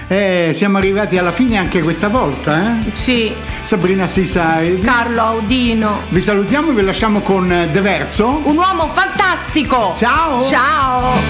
Siamo arrivati alla fine anche questa volta, eh? Sì. Sabrina Sisa e Carlo Audino. Vi salutiamo e vi lasciamo con De Verso. Un uomo fantastico. Ciao. Ciao.